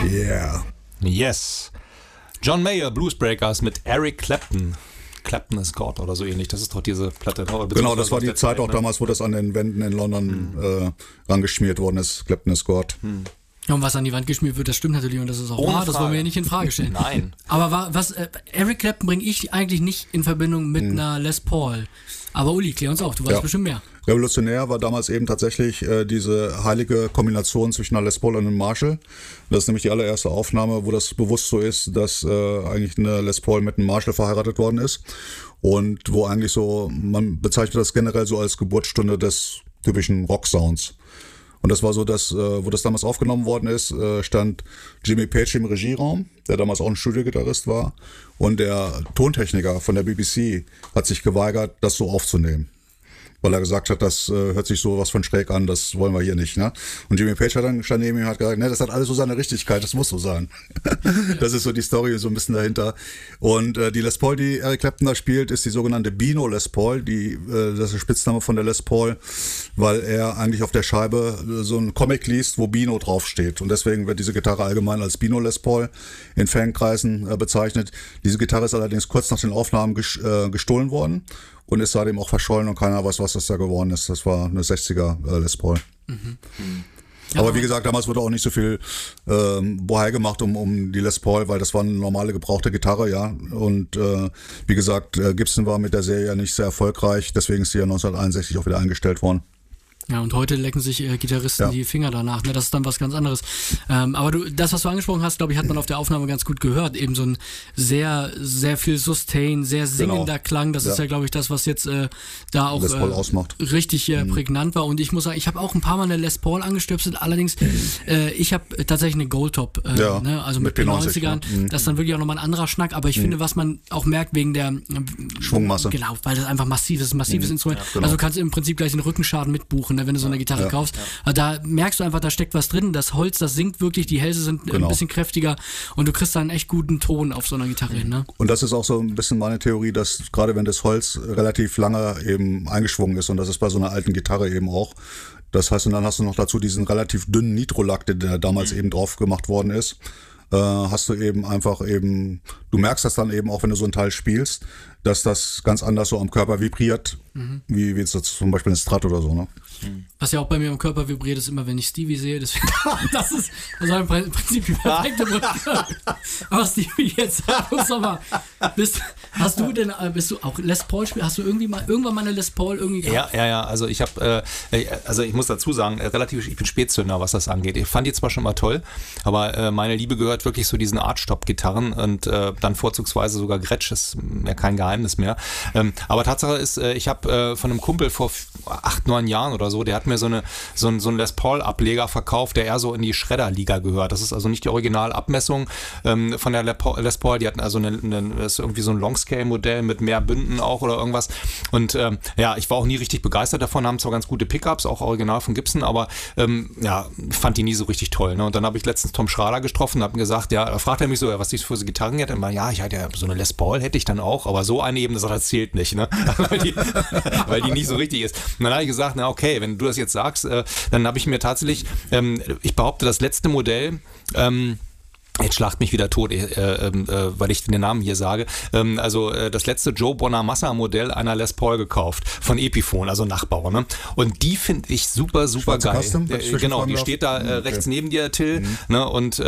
Yeah. Yes. John Mayer, Bluesbreakers mit Eric Clapton. Clapton is God oder so ähnlich. Das ist doch diese Platte. Genau, das war die Zeit auch damals, wo das an den Wänden in London rangeschmiert worden ist. Clapton is God. Ja, und was an die Wand geschmiert wird, das stimmt natürlich und das ist auch wahr, das wollen wir ja nicht in Frage stellen. Nein. Aber Eric Clapton bringe ich eigentlich nicht in Verbindung mit einer Les Paul. Aber Uli, klär uns auf, du weißt bestimmt mehr. Revolutionär war damals eben tatsächlich diese heilige Kombination zwischen einer Les Paul und einem Marshall. Das ist nämlich die allererste Aufnahme, wo das bewusst so ist, dass eigentlich eine Les Paul mit einem Marshall verheiratet worden ist. Und wo eigentlich so, man bezeichnet das generell so als Geburtsstunde des typischen Rock-Sounds. Und das war so, dass, wo das damals aufgenommen worden ist, stand Jimmy Page im Regieraum, der damals auch ein Studiogitarrist war. Und der Tontechniker von der BBC hat sich geweigert, das so aufzunehmen. Weil er gesagt hat, das hört sich so was von schräg an, das wollen wir hier nicht. Ne? Und Jimmy Page hat dann stand neben ihm und hat gesagt, ne, das hat alles so seine Richtigkeit, das muss so sein. Das ist so die Story so ein bisschen dahinter. Und die Les Paul, die Eric Clapton da spielt, ist die sogenannte Beano Les Paul. Das ist der Spitzname von der Les Paul, weil er eigentlich auf der Scheibe so einen Comic liest, wo Beano draufsteht. Und deswegen wird diese Gitarre allgemein als Beano Les Paul in Fankreisen bezeichnet. Diese Gitarre ist allerdings kurz nach den Aufnahmen gestohlen worden. Und ist seitdem auch verschollen und keiner weiß, was das da geworden ist. Das war eine 60er Les Paul. Ja, aber wie gesagt, damals wurde auch nicht so viel Bohai gemacht um die Les Paul, weil das war eine normale gebrauchte Gitarre, ja. Und wie gesagt, Gibson war mit der Serie ja nicht sehr erfolgreich, deswegen ist sie ja 1961 auch wieder eingestellt worden. Ja, und heute lecken sich Gitarristen die Finger danach, ne? Das ist dann was ganz anderes. Aber das, was du angesprochen hast, glaube ich, hat man auf der Aufnahme ganz gut gehört. Eben so ein sehr, sehr viel Sustain, sehr singender Klang. Das ist ja, glaube ich, das, was jetzt da auch ausmacht. Richtig prägnant war. Und ich muss sagen, ich habe auch ein paar Mal eine Les Paul angestöpselt. Allerdings, ich habe tatsächlich eine Goldtop, ne? Also mit P90ern. Ja. Das ist dann wirklich auch nochmal ein anderer Schnack. Aber ich finde, was man auch merkt wegen der Schwungmasse. Genau, weil das einfach massives Instrument. Ja, genau. Also kannst du im Prinzip gleich den Rückenschaden mitbuchen, wenn du so eine Gitarre kaufst. Ja. Da merkst du einfach, da steckt was drin. Das Holz, das singt wirklich, die Hälse sind ein bisschen kräftiger und du kriegst da einen echt guten Ton auf so einer Gitarre hin. Ne? Und das ist auch so ein bisschen meine Theorie, dass gerade wenn das Holz relativ lange eben eingeschwungen ist und das ist bei so einer alten Gitarre eben auch. Das heißt, und dann hast du noch dazu diesen relativ dünnen Nitrolack, der damals eben drauf gemacht worden ist. Hast du eben einfach du merkst das dann eben auch, wenn du so ein Teil spielst, dass das ganz anders so am Körper vibriert, wie jetzt zum Beispiel ein Strat oder so, ne? Was ja auch bei mir am Körper vibriert, ist immer, wenn ich Stevie sehe. Deswegen, das ist im Prinzip die perfekte Brücke. Aber Stevie, jetzt sag uns doch mal, bist du auch Les Paul spielen? Hast du irgendwann mal eine Les Paul irgendwie gehabt? Ja. Also ich habe, ich muss dazu sagen, ich bin Spätzünder, was das angeht. Ich fand die zwar schon mal toll, aber meine Liebe gehört wirklich zu diesen Archtop-Gitarren und dann vorzugsweise sogar Gretsch, ist ja kein Geheimnis mehr. Aber Tatsache ist, ich habe von einem Kumpel vor 8-9 Jahren oder so, der hat mir so einen Les Paul-Ableger verkauft, der eher so in die Schredder-Liga gehört. Das ist also nicht die Originalabmessung von der Les Paul, die hatten also das ist irgendwie so ein Longscale-Modell mit mehr Bünden auch oder irgendwas. Und ich war auch nie richtig begeistert davon, haben zwar ganz gute Pickups, auch original von Gibson, aber fand die nie so richtig toll. Ne? Und dann habe ich letztens Tom Schrader getroffen und habe gesagt, da fragt er mich so, was die für so Gitarren hat. Und ich hatte ja so eine Les Paul, hätte ich dann auch, aber so eine eben, das zählt nicht, ne? weil die nicht so richtig ist. Und dann habe ich gesagt, na okay, wenn du das jetzt sagst, dann habe ich mir tatsächlich, ich behaupte, das letzte Modell, jetzt schlacht mich wieder tot, weil ich den Namen hier sage. Das letzte Joe Bonamassa Modell einer Les Paul gekauft von Epiphone, also Nachbau. Ne? Und die finde ich super, super geil. Custom, genau, die steht da rechts neben dir, Till. Ne? Und